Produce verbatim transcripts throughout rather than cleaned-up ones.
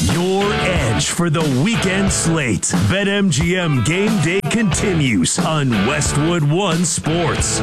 Your edge for the weekend slate. BetMGM Game Day continues on Westwood One Sports.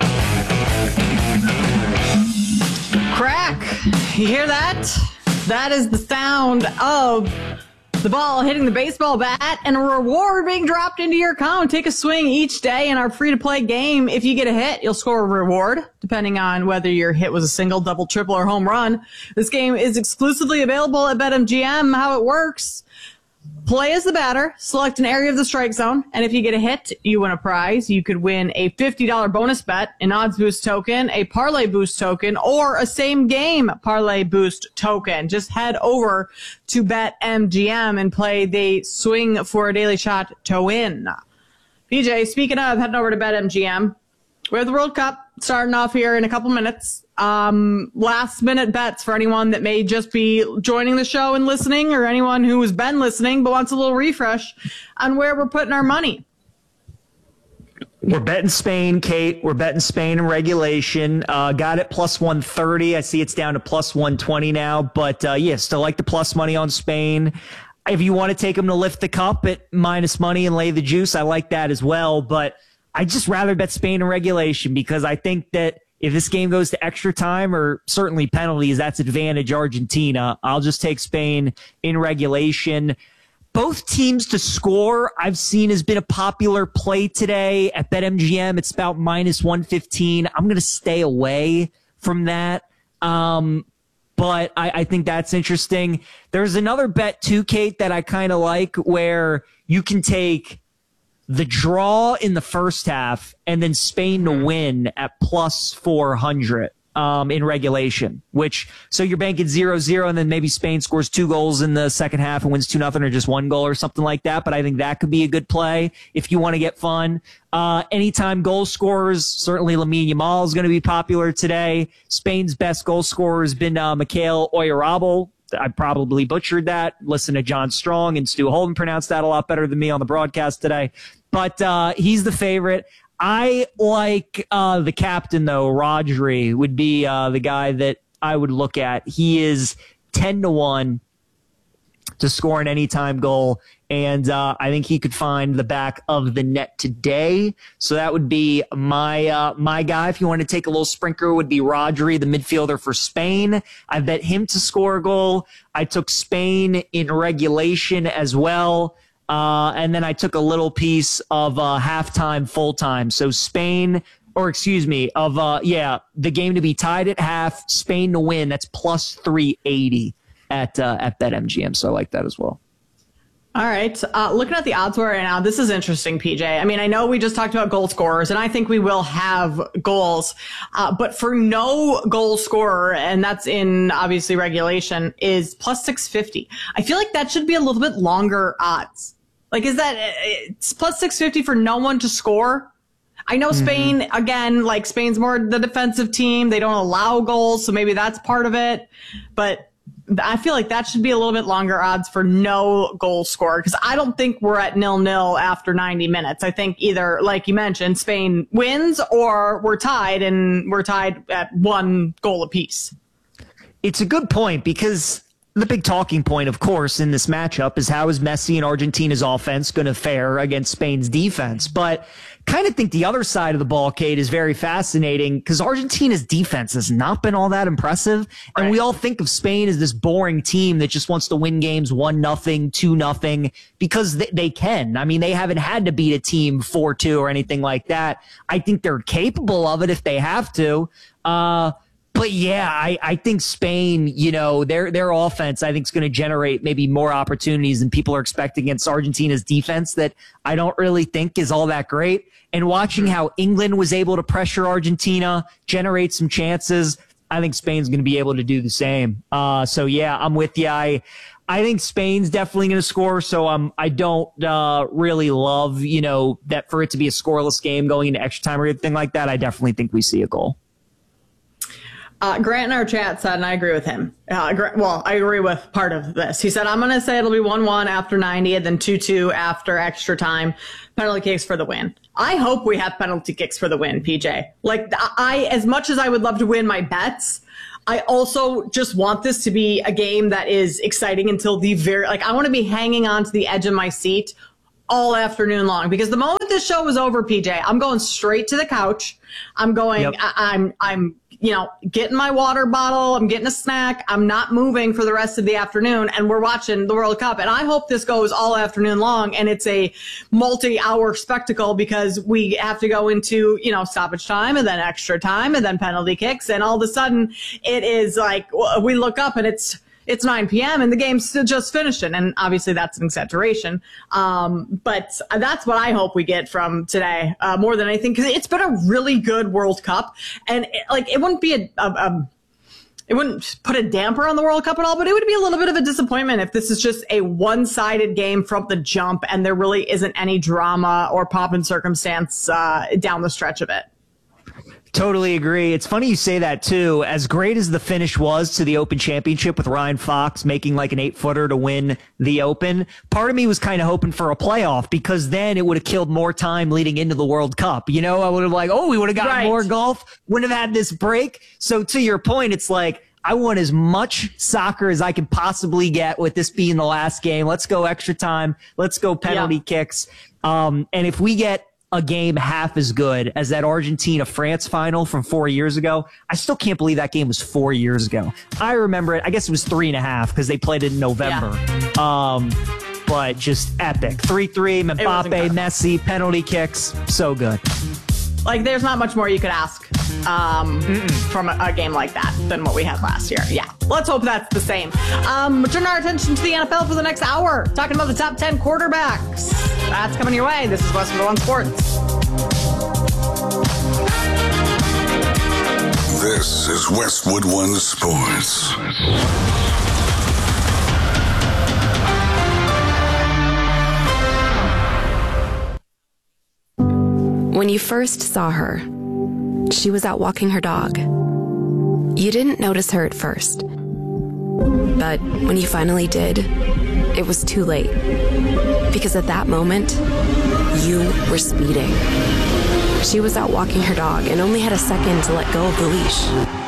Crack. You hear that? That is the sound of the ball hitting the baseball bat and a reward being dropped into your account. Take a swing each day in our free-to-play game. If you get a hit, you'll score a reward, depending on whether your hit was a single, double, triple, or home run. This game is exclusively available at BetMGM. How it works: play as the batter, select an area of the strike zone, and if you get a hit, you win a prize. You could win a fifty dollars bonus bet, an odds boost token, a parlay boost token, or a same game parlay boost token. Just head over to BetMGM and play the swing for a daily shot to win. P J, speaking of heading over to BetMGM, we have the World Cup starting off here in a couple minutes. Um, last minute bets for anyone that may just be joining the show and listening, or anyone who has been listening but wants a little refresh on where we're putting our money. We're betting Spain, Kate. We're betting Spain in regulation. Uh, got it plus one thirty. I see it's down to plus one twenty now. But, uh, yeah, still like the plus money on Spain. If you want to take them to lift the cup at minus money and lay the juice, I like that as well. But I'd just rather bet Spain in regulation, because I think that if this game goes to extra time or certainly penalties, that's advantage Argentina. I'll just take Spain in regulation. Both teams to score I've seen has been a popular play today at BetMGM. It's about minus one fifteen. I'm going to stay away from that. Um, but I, I think that's interesting. There's another bet too, Kate, that I kind of like, where you can take the draw in the first half and then Spain to win at plus four hundred um, in regulation, which, so you're banking zero zero, and then maybe Spain scores two goals in the second half and wins two nothing, or just one goal or something like that. But I think that could be a good play if you want to get fun. Uh, anytime goal scorers, certainly Lamine Yamal is going to be popular today. Spain's best goal scorer has been uh, Mikel Oyarzabal. I probably butchered that. Listen to John Strong and Stu Holden pronounce that a lot better than me on the broadcast today. But uh, he's the favorite. I like uh, the captain, though. Rodri would be uh, the guy that I would look at. He is ten to one to score an anytime goal, and uh, I think he could find the back of the net today. So that would be my uh, my guy. If you want to take a little sprinkler, would be Rodri, the midfielder for Spain. I bet him to score a goal. I took Spain in regulation as well. Uh, and then I took a little piece of uh, halftime, full time. So Spain, or excuse me, of uh, yeah, the game to be tied at half, Spain to win. That's plus three eighty at uh, at BetMGM. So I like that as well. All right. Uh, looking at the odds right now, this is interesting, P J. I mean, I know we just talked about goal scorers, and I think we will have goals. Uh, but for no goal scorer, and that's in obviously regulation, is plus six fifty. I feel like that should be a little bit longer odds. Like, is that it's plus six fifty for no one to score? I know Spain, mm-hmm. again, like Spain's more the defensive team. They don't allow goals, so maybe that's part of it. But I feel like that should be a little bit longer odds for no goal scorer, because I don't think we're at nil-nil after ninety minutes. I think either, like you mentioned, Spain wins or we're tied, and we're tied at one goal apiece. It's a good point, because the big talking point, of course, in this matchup is how is Messi and Argentina's offense going to fare against Spain's defense. But kind of think the other side of the ball, Kate, is very fascinating, because Argentina's defense has not been all that impressive. And right. we all think of Spain as this boring team that just wants to win games one nothing, two nothing, because they, they can. I mean, they haven't had to beat a team four two or anything like that. I think they're capable of it if they have to. Uh, But yeah, I, I think Spain, you know, their their offense, I think, is going to generate maybe more opportunities than people are expecting against Argentina's defense that I don't really think is all that great. And watching how England was able to pressure Argentina, generate some chances, I think Spain's going to be able to do the same. Uh, so yeah, I'm with you. I I think Spain's definitely going to score. So um, I don't uh, really love, you know, that for it to be a scoreless game going into extra time or anything like that. I definitely think we see a goal. Uh, Grant in our chat said, and I agree with him. Uh, well, I agree with part of this. He said, I'm going to say it'll be one one after ninety and then two two after extra time. Penalty kicks for the win. I hope we have penalty kicks for the win, P J. Like, I, as much as I would love to win my bets, I also just want this to be a game that is exciting until the very, like, I want to be hanging on to the edge of my seat all afternoon long, because the moment this show is over, P J, I'm going straight to the couch. I'm going, yep. I, I'm, I'm, you know, getting my water bottle. I'm getting a snack. I'm not moving for the rest of the afternoon. And we're watching the World Cup. And I hope this goes all afternoon long and it's a multi-hour spectacle, because we have to go into, you know, stoppage time and then extra time and then penalty kicks. And all of a sudden it is like, we look up and it's, It's nine p.m. and the game's still just finishing. And obviously that's an exaggeration. Um, but that's what I hope we get from today, uh, more than anything, because it's been a really good World Cup. And it, like, it wouldn't be a, a, a, it wouldn't put a damper on the World Cup at all, but it would be a little bit of a disappointment if this is just a one-sided game from the jump and there really isn't any drama or pomp and circumstance, uh, down the stretch of it. Totally agree. It's funny you say that, too. As great as the finish was to the Open Championship with Ryan Fox making like an eight-footer to win the Open, part of me was kind of hoping for a playoff, because then it would have killed more time leading into the World Cup. You know, I would have like, oh, we would have gotten right. more golf, wouldn't have had this break. So to your point, it's like, I want as much soccer as I can possibly get with this being the last game. Let's go extra time. Let's go penalty yeah. kicks. Um, and if we get a game half as good as that Argentina-France final from four years ago, I still can't believe that game was four years ago. I remember it. I guess it was three and a half because they played it in November. Yeah. Um, but just epic. three three, Mbappe, Messi, penalty kicks. So good. Like, there's not much more you could ask um, from a, a game like that than what we had last year. Yeah, let's hope that's the same. Um, turn our attention to the N F L for the next hour, talking about the top ten quarterbacks. That's coming your way. This is Westwood One Sports. This is Westwood One Sports. When you first saw her, she was out walking her dog. You didn't notice her at first. But when you finally did, it was too late. Because at that moment, you were speeding. She was out walking her dog and only had a second to let go of the leash.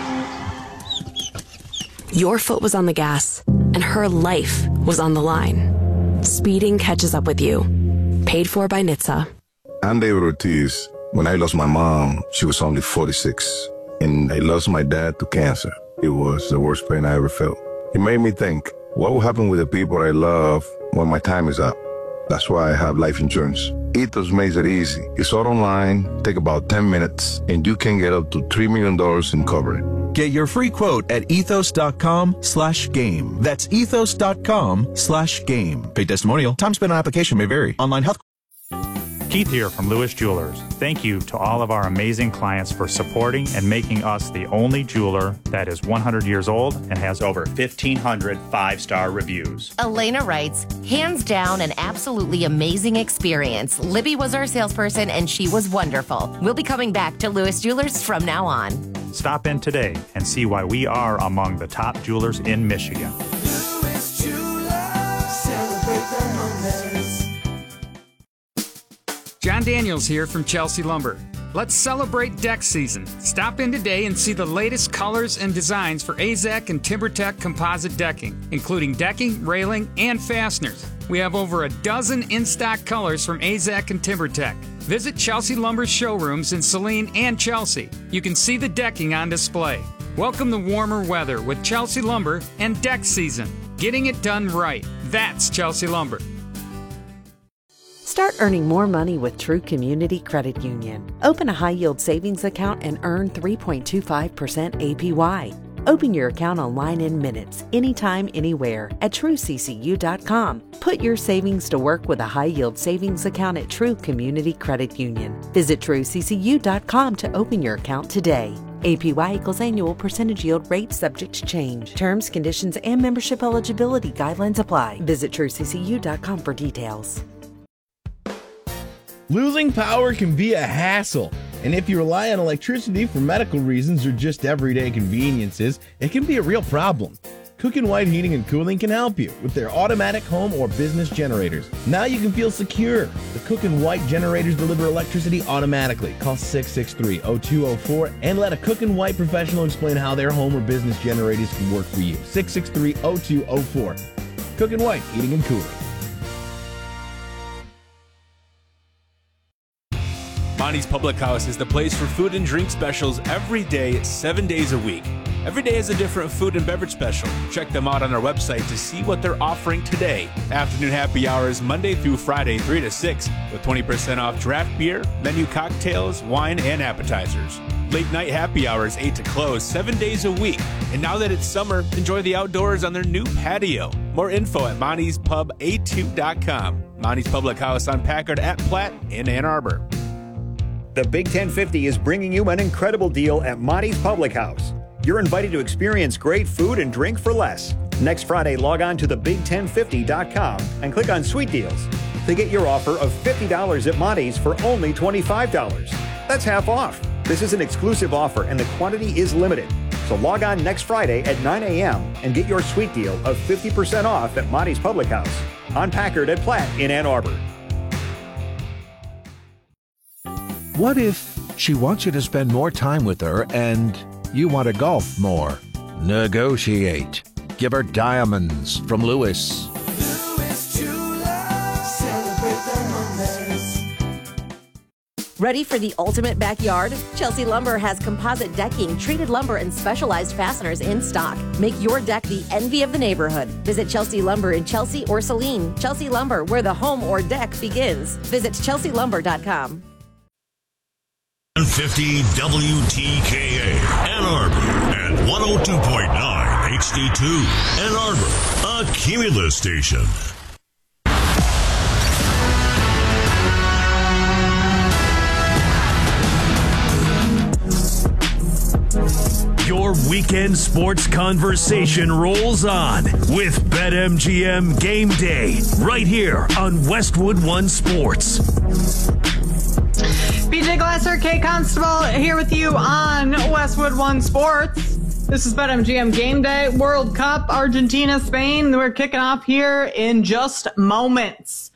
Your foot was on the gas, and her life was on the line. Speeding catches up with you. Paid for by N H T S A. I'm David Ortiz. When I lost my mom, she was only forty-six. And I lost my dad to cancer. It was the worst pain I ever felt. It made me think, what will happen with the people I love when my time is up? That's why I have life insurance. Ethos makes it easy. It's all online, take about ten minutes, and you can get up to three million dollars in coverage. Get your free quote at ethos.com slash game. That's ethos.com slash game. Paid testimonial. Time spent on application may vary. Online health. Keith here from Lewis Jewelers. Thank you to all of our amazing clients for supporting and making us the only jeweler that is one hundred years old and has over fifteen hundred five-star reviews. Elena writes, hands down, an absolutely amazing experience. Libby was our salesperson and she was wonderful. We'll be coming back to Lewis Jewelers from now on. Stop in today and see why we are among the top jewelers in Michigan. Lewis Jewelers, celebrate the moments. John Daniels here from Chelsea Lumber. Let's celebrate deck season. Stop in today and see the latest colors and designs for A Z E C and TimberTech composite decking, including decking, railing, and fasteners. We have over a dozen in-stock colors from A Z E C and TimberTech. Visit Chelsea Lumber's showrooms in Saline and Chelsea. You can see the decking on display. Welcome the warmer weather with Chelsea Lumber and deck season. Getting it done right. That's Chelsea Lumber. Start earning more money with True Community Credit Union. Open a high-yield savings account and earn three point two five percent A P Y. Open your account online in minutes, anytime, anywhere at true c c u dot com. Put your savings to work with a high-yield savings account at True Community Credit Union. Visit true c c u dot com to open your account today. A P Y equals annual percentage yield rate subject to change. Terms, conditions, and membership eligibility guidelines apply. Visit true c c u dot com for details. Losing power can be a hassle, and if you rely on electricity for medical reasons or just everyday conveniences, it can be a real problem. Cook and White Heating and Cooling can help you with their automatic home or business generators. Now you can feel secure. The Cook and White generators deliver electricity automatically. Call six six three, oh two oh four and let a Cook and White professional explain how their home or business generators can work for you. six six three, oh two oh four. Cook and White Heating and Cooling. Monty's Public House is the place for food and drink specials every day, seven days a week. Every day is a different food and beverage special. Check them out on our website to see what they're offering today. Afternoon happy hours Monday through Friday, three to six, with twenty percent off draft beer, menu cocktails, wine, and appetizers. Late night happy hours, eight to close, seven days a week. And now that it's summer, enjoy the outdoors on their new patio. More info at monties pub a two dot com. Monty's Public House on Packard at Platt in Ann Arbor. The Big ten fifty is bringing you an incredible deal at Monty's Public House. You're invited to experience great food and drink for less. Next Friday, log on to the big ten fifty dot com and click on Sweet Deals to get your offer of fifty dollars at Monty's for only twenty-five dollars. That's half off. This is an exclusive offer and the quantity is limited. So log on next Friday at nine a.m. and get your sweet deal of fifty percent off at Monty's Public House on Packard at Platt in Ann Arbor. What if she wants you to spend more time with her and you want to golf more? Negotiate. Give her diamonds from Lewis. Lewis Jeweler, celebrate the moments. Ready for the ultimate backyard? Chelsea Lumber has composite decking, treated lumber, and specialized fasteners in stock. Make your deck the envy of the neighborhood. Visit Chelsea Lumber in Chelsea or Saline. Chelsea Lumber, where the home or deck begins. Visit chelsea lumber dot com. one fifty W T K A, Ann Arbor, and one oh two point nine H D two, Ann Arbor, a Cumulus station. Your weekend sports conversation rolls on with BetMGM Game Day, right here on Westwood One Sports. B J Glasser, Kate Constable here with you on Westwood One Sports. This is BetMGM Game Day, World Cup, Argentina, Spain. We're kicking off here in just moments.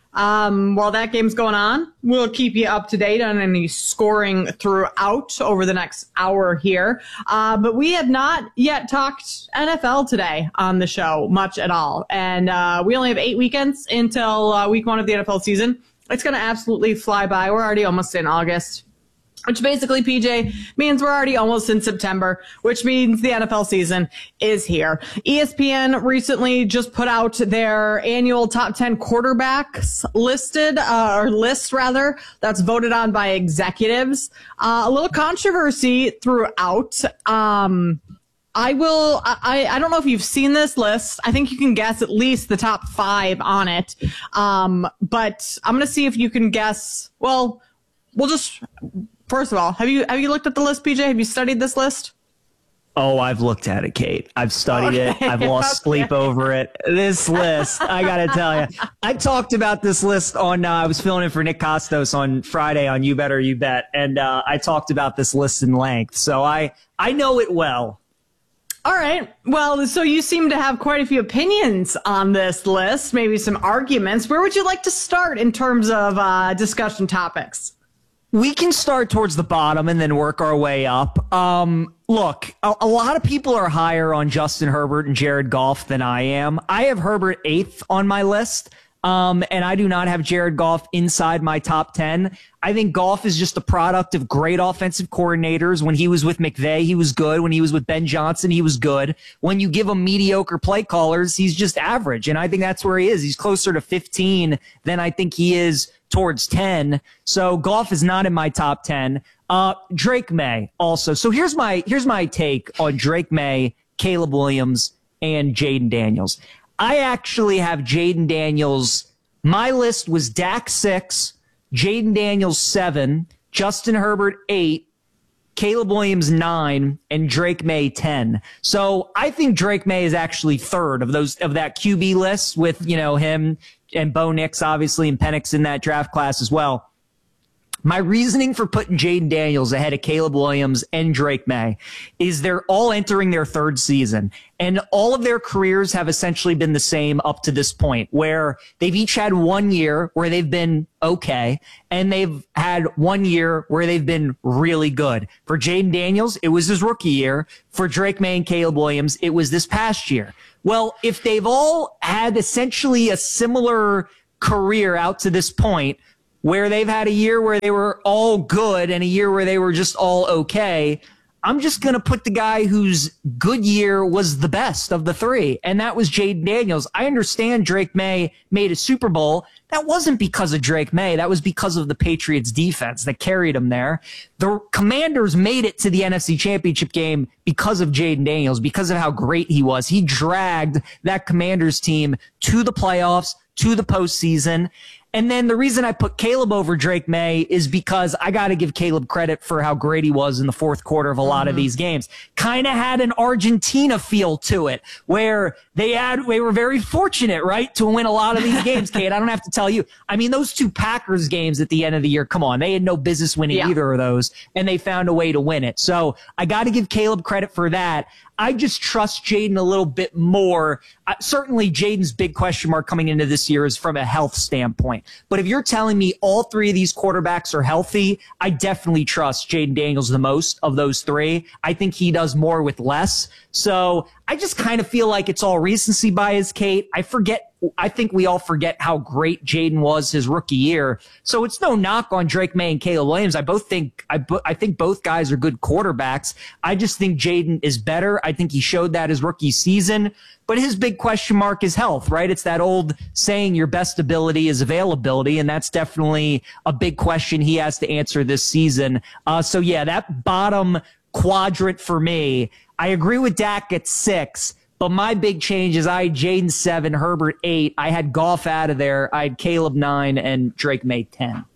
Um, while that game's going on, we'll keep you up to date on any scoring throughout over the next hour here. Uh, but we have not yet talked N F L today on the show, much at all. And uh, we only have eight weekends until uh, week one of the N F L season. It's going to absolutely fly by. We're already almost in August, which basically, P J, means we're already almost in September, which means the N F L season is here. E S P N recently just put out their annual top ten quarterbacks listed, uh, or list rather, that's voted on by executives. Uh, a little controversy throughout. Um, I will, I, I don't know if you've seen this list. I think you can guess at least the top five on it. Um, but I'm going to see if you can guess. Well, we'll just, first of all, have you, have you looked at the list, P J? Have you studied this list? Oh, I've looked at it, Kate. I've studied okay. it. I've lost okay. sleep over it. This list, I got to tell you, I talked about this list on, uh, I was filling in for Nick Costos on Friday on You Better You Bet. And, uh, I talked about this list in length. So I, I know it well. All right. Well, so you seem to have quite a few opinions on this list, maybe some arguments. Where would you like to start in terms of uh, discussion topics? We can start towards the bottom and then work our way up. Um, look, a, a lot of people are higher on Justin Herbert and Jared Goff than I am. I have Herbert eighth on my list. Um, and I do not have Jared Goff inside my top ten. I think Goff is just a product of great offensive coordinators. When he was with McVay, he was good. When he was with Ben Johnson, he was good. When you give him mediocre play callers, he's just average. And I think that's where he is. He's closer to fifteen than I think he is towards ten. So Goff is not in my top ten. Uh, Drake May also. So here's my, here's my take on Drake May, Caleb Williams, and Jaden Daniels. I actually have Jaden Daniels. My list was Dak six, Jaden Daniels seven, Justin Herbert eight, Caleb Williams nine, and Drake May ten. So I think Drake May is actually third of those of that Q B list with, you know, him and Bo Nix obviously and Penix in that draft class as well. My reasoning for putting Jaden Daniels ahead of Caleb Williams and Drake May is they're all entering their third season, and all of their careers have essentially been the same up to this point, where they've each had one year where they've been okay, and they've had one year where they've been really good. For Jaden Daniels, it was his rookie year. For Drake May and Caleb Williams, it was this past year. Well, if they've all had essentially a similar career out to this point, where they've had a year where they were all good and a year where they were just all okay, I'm just going to put the guy whose good year was the best of the three, and that was Jaden Daniels. I understand Drake May made a Super Bowl. That wasn't because of Drake May. That was because of the Patriots defense that carried him there. The Commanders made it to the N F C Championship game because of Jaden Daniels, because of how great he was. He dragged that Commanders team to the playoffs, to the postseason. And then the reason I put Caleb over Drake May is because I got to give Caleb credit for how great he was in the fourth quarter of a lot mm-hmm. of these games. Kind of had an Argentina feel to it, where they had, they were very fortunate, right, to win a lot of these games, Kate. I don't have to tell you. I mean, those two Packers games at the end of the year, come on, they had no business winning yeah. either of those, and they found a way to win it. So I got to give Caleb credit for that. I just trust Jaden a little bit more. Uh, certainly, Jaden's big question mark coming into this year is from a health standpoint. But if you're telling me all three of these quarterbacks are healthy, I definitely trust Jaden Daniels the most of those three. I think he does more with less. So I just kind of feel like it's all recency bias, Kate. I forget. I think we all forget how great Jaden was his rookie year. So it's no knock on Drake May and Caleb Williams. I both think I, I think both guys are good quarterbacks. I just think Jaden is better. I think he showed that his rookie season. But his big question mark is health, right? It's that old saying, your best ability is availability, and that's definitely a big question he has to answer this season. Uh, so, yeah, that bottom quadrant for me, I agree with Dak at six. But my big change is I had Jaden seven, Herbert eight. I had Goff out of there. I had Caleb nine and Drake May ten.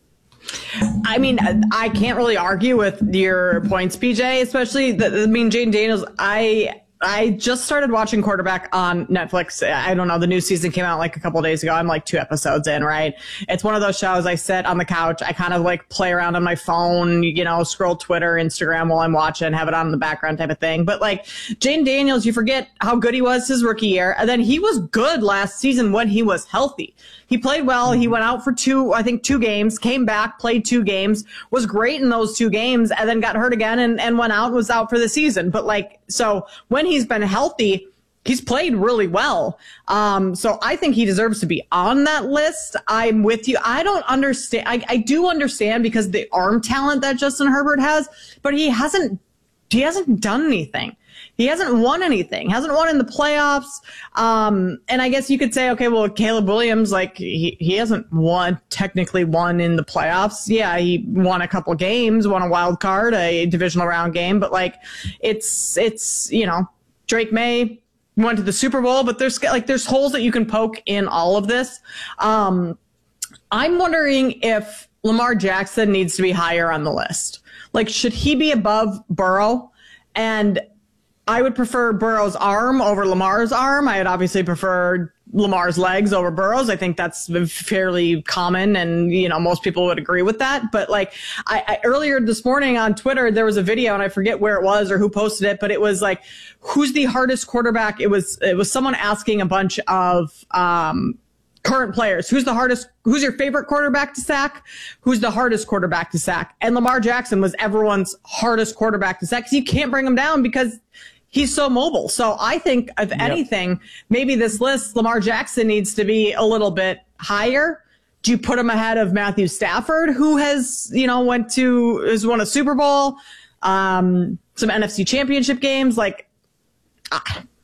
I mean, I can't really argue with your points, P J, especially the, I mean, Jaden Daniels, I I just started watching quarterback on Netflix. I don't know. The new season came out like a couple of days ago. I'm like two episodes in, right? It's one of those shows I sit on the couch. I kind of like play around on my phone, you know, scroll Twitter, Instagram while I'm watching, have it on in the background type of thing. But like Jaden Daniels, you forget how good he was his rookie year. And then he was good last season when he was healthy. He played well. He went out for two, I think two games, came back, played two games, was great in those two games, and then got hurt again and, and went out and was out for the season. But like, so when he's been healthy, he's played really well. Um, so I think he deserves to be on that list. I'm with you. I don't understand. I, I do understand because the arm talent that Justin Herbert has, but he hasn't, he hasn't done anything. He hasn't won anything, hasn't won in the playoffs. Um, and I guess you could say, okay, well, Caleb Williams, like he, he hasn't won, technically won in the playoffs. Yeah, he won a couple games, won a wild card, a divisional round game, but like it's, it's, you know, Drake May went to the Super Bowl, but there's like, there's holes that you can poke in all of this. Um, I'm wondering if Lamar Jackson needs to be higher on the list. Like, should he be above Burrow? And I would prefer Burrow's arm over Lamar's arm. I would obviously prefer Lamar's legs over Burrow's. I think that's fairly common, and you know most people would agree with that. But like I, I earlier this morning on Twitter, there was a video, and I forget where it was or who posted it, but it was like, who's the hardest quarterback? It was it was someone asking a bunch of um, current players, who's the hardest, who's your favorite quarterback to sack? Who's the hardest quarterback to sack? And Lamar Jackson was everyone's hardest quarterback to sack because you can't bring him down because he's so mobile. So I think, if yep. anything, maybe this list, Lamar Jackson needs to be a little bit higher. Do you put him ahead of Matthew Stafford, who has, you know, went to, has won a Super Bowl, um, some N F C championship games? Like, uh,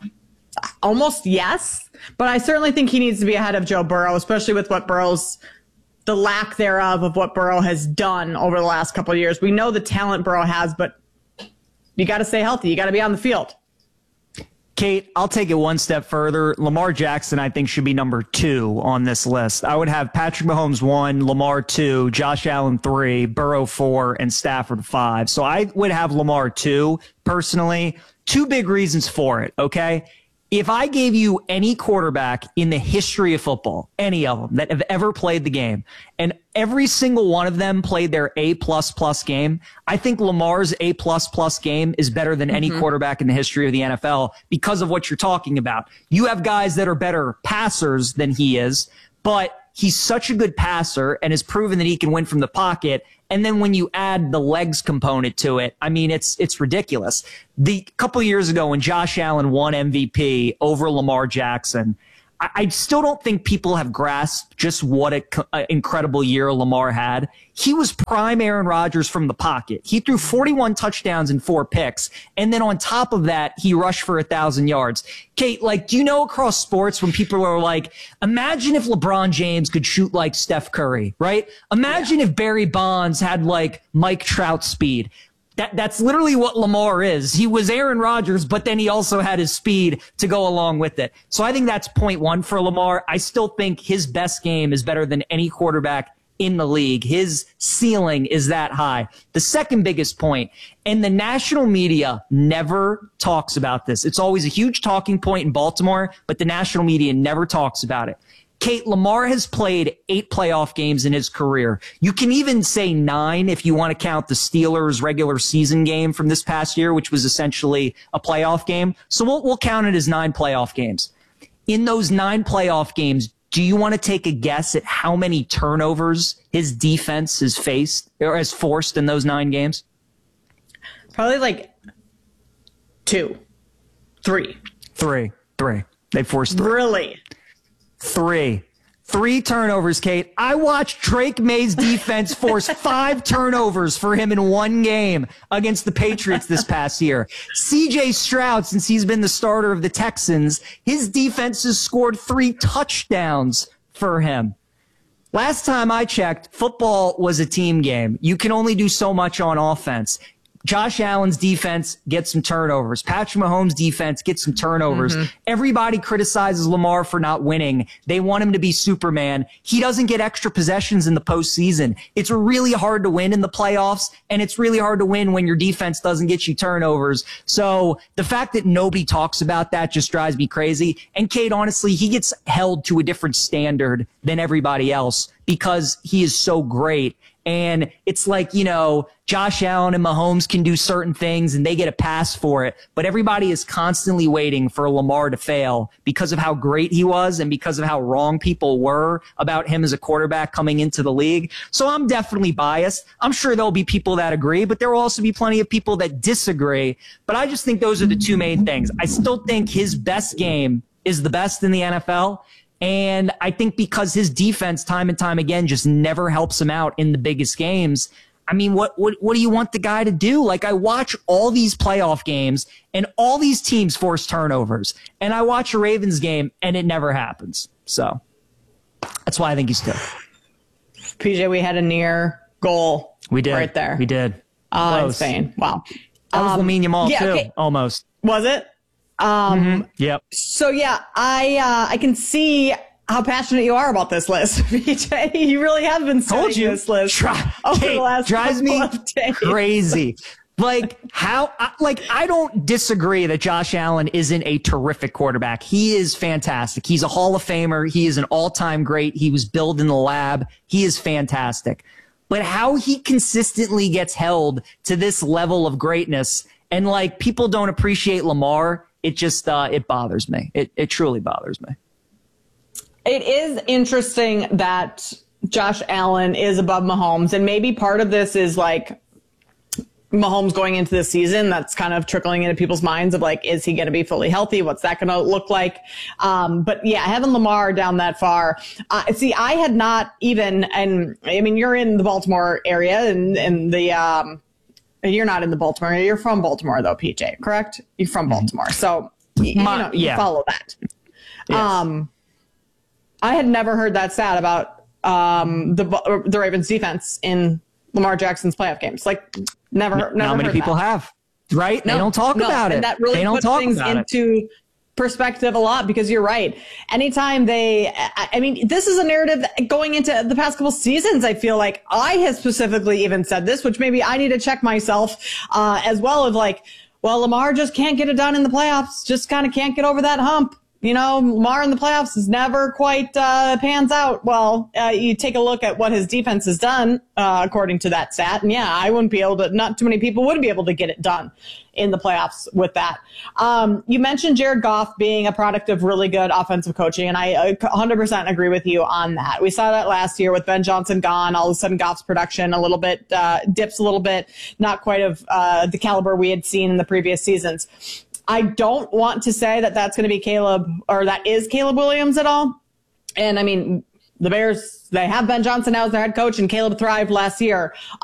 almost yes. But I certainly think he needs to be ahead of Joe Burrow, especially with what Burrow's, the lack thereof of what Burrow has done over the last couple of years. We know the talent Burrow has, but you got to stay healthy. You got to be on the field. Kate, I'll take it one step further. Lamar Jackson, I think, should be number two on this list. I would have Patrick Mahomes one, Lamar two, Josh Allen three, Burrow four, and Stafford five. So I would have Lamar two, personally. Two big reasons for it, okay? If I gave you any quarterback in the history of football, any of them that have ever played the game, and every single one of them played their A plus plus game, I think Lamar's A plus plus game is better than any Mhm. quarterback in the history of the N F L because of what you're talking about. You have guys that are better passers than he is, but he's such a good passer and has proven that he can win from the pocket. And then when you add the legs component to it, I mean, it's it's ridiculous. The couple of years ago when Josh Allen won M V P over Lamar Jackson, I, I still don't think people have grasped just what an incredible year Lamar had. He was prime Aaron Rodgers from the pocket. He threw forty-one touchdowns and four picks. And then on top of that, he rushed for a thousand yards. Kate, like, do you know across sports when people are like, imagine if LeBron James could shoot like Steph Curry, right? Imagine yeah. if Barry Bonds had like Mike Trout speed. That, that's literally what Lamar is. He was Aaron Rodgers, but then he also had his speed to go along with it. So I think that's point one for Lamar. I still think his best game is better than any quarterback in the league. His ceiling is that high. The second biggest point, and the national media never talks about this. It's always a huge talking point in Baltimore, but the national media never talks about it. Kate, Lamar has played eight playoff games in his career. You can even say nine if you want to count the Steelers' regular season game from this past year, which was essentially a playoff game. So we'll, we'll count it as nine playoff games. In those nine playoff games, do you want to take a guess at how many turnovers his defense has faced or has forced in those nine games? Probably like two, three. Three, three. They forced three. Really? Three. Three turnovers, Kate. I watched Drake May's defense force five turnovers for him in one game against the Patriots this past year. C J Stroud, since he's been the starter of the Texans, his defense has scored three touchdowns for him. Last time I checked, football was a team game. You can only do so much on offense. Josh Allen's defense gets some turnovers. Patrick Mahomes' defense gets some turnovers. Mm-hmm. Everybody criticizes Lamar for not winning. They want him to be Superman. He doesn't get extra possessions in the postseason. It's really hard to win in the playoffs, and it's really hard to win when your defense doesn't get you turnovers. So the fact that nobody talks about that just drives me crazy. And Kate, honestly, he gets held to a different standard than everybody else because he is so great. And it's like, you know, Josh Allen and Mahomes can do certain things and they get a pass for it. But everybody is constantly waiting for Lamar to fail because of how great he was and because of how wrong people were about him as a quarterback coming into the league. So I'm definitely biased. I'm sure there'll be people that agree, but there will also be plenty of people that disagree. But I just think those are the two main things. I still think his best game is the best in the N F L. And I think because his defense time and time again just never helps him out in the biggest games. I mean, what, what, what do you want the guy to do? Like, I watch all these playoff games and all these teams force turnovers, and I watch a Ravens game and it never happens. So that's why I think he's good. P J, we had a near goal. We did. Right there. We did. Uh, in Spain. Wow. That was Um, Lamine Yamal yeah, too, okay. almost. Was it? Um, Mm-hmm. Yep. So yeah, I uh, I can see how passionate you are about this list, P J. You really have been Told studying you. this list Try, over Kate, the last drives couple me of days. crazy. Like how, I- like I don't disagree that Josh Allen isn't a terrific quarterback. He is fantastic. He's a Hall of Famer. He is an all-time great. He was built in the lab. He is fantastic. But how he consistently gets held to this level of greatness, and like people don't appreciate Lamar, it just uh, it bothers me. It it truly bothers me. It is interesting that Josh Allen is above Mahomes, and maybe part of this is like Mahomes going into the season. That's kind of trickling into people's minds of like, is he going to be fully healthy? What's that going to look like? Um, but yeah, having Lamar down that far. Uh, see, I had not even, and I mean, you're in the Baltimore area, and, and the, um, you're not in the Baltimore area. You're from Baltimore though, P J, correct? You're from Baltimore. So, you, you know, you yeah. follow that. Yes. Um, I had never heard that stat about um, the the Ravens defense in Lamar Jackson's playoff games. Like, never, never. Not many heard people that. have, right? No, they don't talk no, about and it. That really they don't puts talk things about into it. perspective a lot, because you're right. Anytime they, I, I mean, this is a narrative that going into the past couple seasons. I feel like I have specifically even said this, which maybe I need to check myself uh, as well. Of like, well, Lamar just can't get it done in the playoffs. Just kind of can't get over that hump. You know, Lamar in the playoffs is never quite uh, pans out. Well, uh, you take a look at what his defense has done, uh, according to that stat. And yeah, I wouldn't be able to, not too many people would be able to get it done in the playoffs with that. Um, you mentioned Jared Goff being a product of really good offensive coaching, and I one hundred percent agree with you on that. We saw that last year with Ben Johnson gone. All of a sudden, Goff's production a little bit uh, dips a little bit, not quite of uh, the caliber we had seen in the previous seasons. I don't want to say that that's going to be Caleb, or that is Caleb Williams at all. And I mean, the Bears, they have Ben Johnson now as their head coach, and Caleb thrived last year